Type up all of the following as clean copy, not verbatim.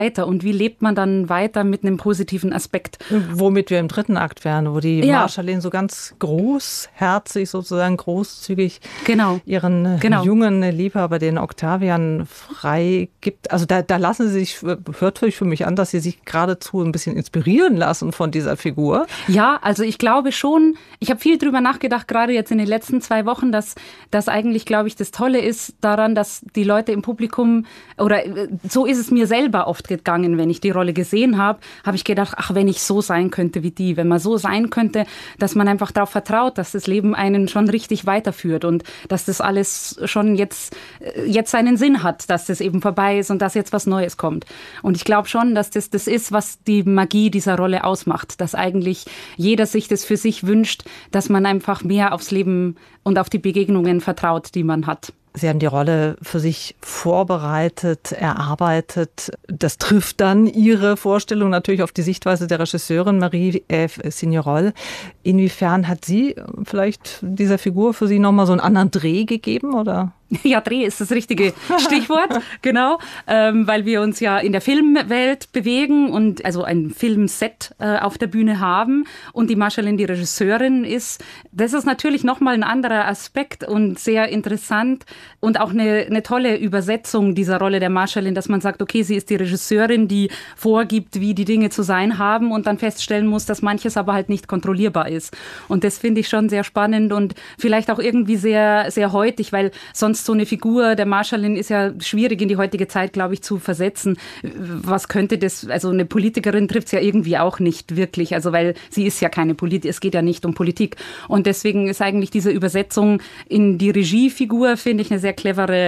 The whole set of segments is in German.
weiter und wie lebt man dann weiter mit einem positiven Aspekt. Womit wir im dritten Akt wären, wo die Marschallin so ganz großherzig, sozusagen großzügig ihren jungen Liebhaber, den Octavian, frei gibt. Also da lassen sie sich, hört für mich an, dass sie sich geradezu ein bisschen inspirieren lassen von dieser Figur. Ja, also ich glaube schon, ich habe viel drüber nachgedacht, gerade jetzt in den letzten 2 Wochen, dass das eigentlich, glaube ich, das Tolle ist daran, dass die Leute im Publikum, oder so ist es mir selber oft gegangen, wenn ich die Rolle gesehen habe ich gedacht, ach, wenn ich so sein könnte wie die, wenn man so sein könnte, dass man einfach darauf vertraut, dass das Leben einen schon richtig weiterführt und dass das alles schon jetzt seinen Sinn hat, dass das eben vorbei ist und dass jetzt was Neues kommt. Und ich glaube schon, dass das ist, was die Magie dieser Rolle ausmacht, dass eigentlich jeder sich das für sich wünscht, dass man einfach mehr aufs Leben und auf die Begegnungen vertraut, die man hat. Sie haben die Rolle für sich vorbereitet, erarbeitet. Das trifft dann Ihre Vorstellung natürlich auf die Sichtweise der Regisseurin Marie-Ève Signerol. Inwiefern hat sie vielleicht dieser Figur für Sie nochmal so einen anderen Dreh gegeben, oder? Ja, Dreh ist das richtige Stichwort, genau, weil wir uns ja in der Filmwelt bewegen und also ein Filmset auf der Bühne haben und die Marschallin die Regisseurin ist. Das ist natürlich nochmal ein anderer Aspekt und sehr interessant und auch eine tolle Übersetzung dieser Rolle der Marschallin, dass man sagt, okay, sie ist die Regisseurin, die vorgibt, wie die Dinge zu sein haben und dann feststellen muss, dass manches aber halt nicht kontrollierbar ist. Und das finde ich schon sehr spannend und vielleicht auch irgendwie sehr, sehr heutig, weil sonst so eine Figur der Marschallin ist ja schwierig in die heutige Zeit, glaube ich, zu versetzen. Was könnte das, also eine Politikerin trifft es ja irgendwie auch nicht wirklich, also weil sie ist ja keine Politikerin, es geht ja nicht um Politik. Und deswegen ist eigentlich diese Übersetzung in die Regiefigur, finde ich, eine sehr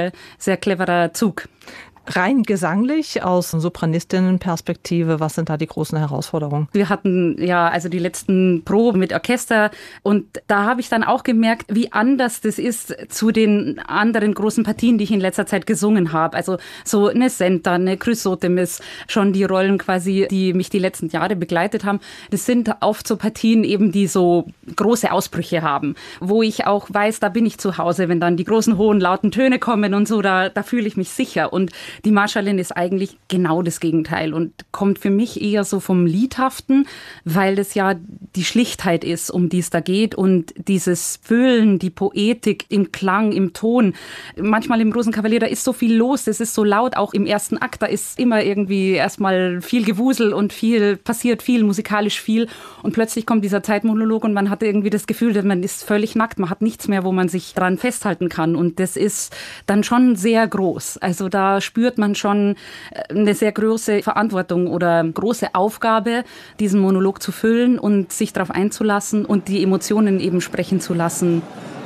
cleverer Zug. Rein gesanglich, aus Sopranistinnenperspektive, was sind da die großen Herausforderungen? Wir hatten ja also die letzten Proben mit Orchester und da habe ich dann auch gemerkt, wie anders das ist zu den anderen großen Partien, die ich in letzter Zeit gesungen habe. Also so eine Senta, eine Chrysothemis, schon die Rollen quasi, die mich die letzten Jahre begleitet haben. Das sind oft so Partien eben, die so große Ausbrüche haben, wo ich auch weiß, da bin ich zu Hause, wenn dann die großen, hohen, lauten Töne kommen und so, da fühle ich mich sicher. Und die Marschallin ist eigentlich genau das Gegenteil und kommt für mich eher so vom Liedhaften, weil das ja die Schlichtheit ist, um die es da geht und dieses Füllen, die Poetik im Klang, im Ton. Manchmal im Rosenkavalier, da ist so viel los, das ist so laut, auch im ersten Akt, da ist immer irgendwie erstmal viel Gewusel und passiert viel, musikalisch viel und plötzlich kommt dieser Zeitmonolog und man hat irgendwie das Gefühl, man ist völlig nackt, man hat nichts mehr, wo man sich dran festhalten kann und das ist dann schon sehr groß. Also da spürt man schon eine sehr große Verantwortung oder große Aufgabe, diesen Monolog zu füllen und sich darauf einzulassen und die Emotionen eben sprechen zu lassen.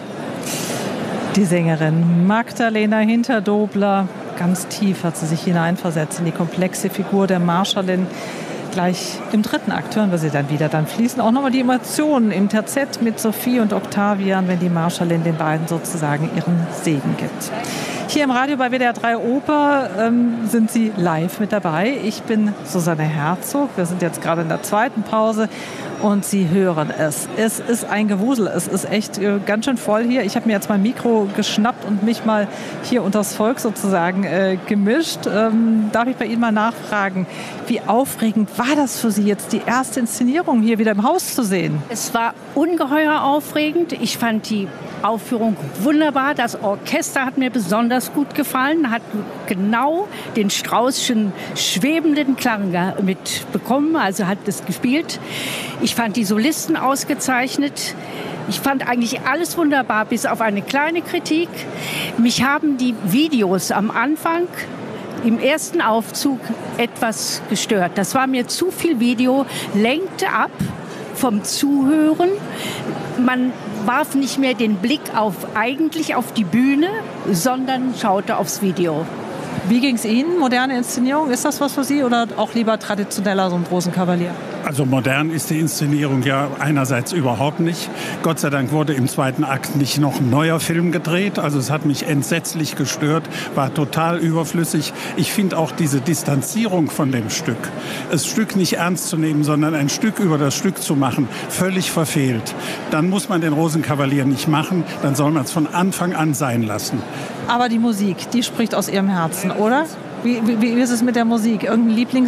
Die Sängerin Magdalena Hinterdobler, ganz tief hat sie sich hineinversetzt in die komplexe Figur der Marschallin. Gleich im dritten Akt hören wir sie dann wieder. Dann fließen auch nochmal die Emotionen im Terzett mit Sophie und Octavian, wenn die Marschallin den beiden sozusagen ihren Segen gibt. Hier im Radio bei WDR 3 Oper sind Sie live mit dabei. Ich bin Susanne Herzog. Wir sind jetzt gerade in der zweiten Pause und Sie hören es. Es ist ein Gewusel. Es ist echt ganz schön voll hier. Ich habe mir jetzt mein Mikro geschnappt und mich mal hier unters Volk sozusagen gemischt. Darf ich bei Ihnen mal nachfragen, wie aufregend war das für Sie jetzt, die erste Inszenierung hier wieder im Haus zu sehen? Es war ungeheuer aufregend. Ich fand die Aufführung wunderbar. Das Orchester hat mir besonders gut gefallen, hat genau den Straußschen schwebenden Klang mitbekommen, also hat es gespielt. Ich fand die Solisten ausgezeichnet. Ich fand eigentlich alles wunderbar, bis auf eine kleine Kritik. Mich haben die Videos am Anfang im ersten Aufzug etwas gestört. Das war mir zu viel Video, lenkte ab vom Zuhören. Man warf nicht mehr den Blick eigentlich auf die Bühne, sondern schaute aufs Video. Wie ging es Ihnen? Moderne Inszenierung, ist das was für Sie oder auch lieber traditioneller, so einen großen Kavalier? Also modern ist die Inszenierung ja einerseits überhaupt nicht. Gott sei Dank wurde im zweiten Akt nicht noch ein neuer Film gedreht. Also es hat mich entsetzlich gestört, war total überflüssig. Ich finde auch diese Distanzierung von dem Stück, das Stück nicht ernst zu nehmen, sondern ein Stück über das Stück zu machen, völlig verfehlt. Dann muss man den Rosenkavalier nicht machen, dann soll man es von Anfang an sein lassen. Aber die Musik, die spricht aus Ihrem Herzen, oder? Wie ist es mit der Musik? Irgendein